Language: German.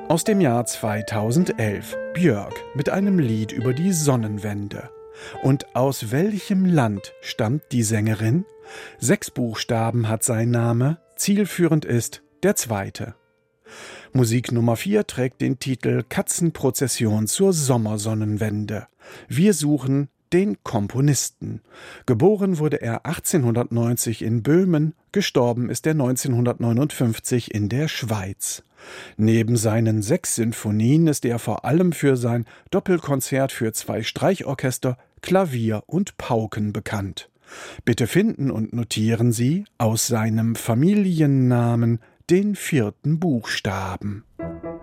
Aus dem Jahr 2011. Björk mit einem Lied über die Sonnenwende. Und aus welchem Land stammt die Sängerin? 6 Buchstaben hat sein Name, zielführend ist der zweite. Musik Nummer 4 trägt den Titel Katzenprozession zur Sommersonnenwende. Wir suchen den Komponisten. Geboren wurde er 1890 in Böhmen, gestorben ist er 1959 in der Schweiz. Neben seinen 6 Sinfonien ist er vor allem für sein Doppelkonzert für 2 Streichorchester, Klavier und Pauken bekannt. Bitte finden und notieren Sie aus seinem Familiennamen den 4. Buchstaben.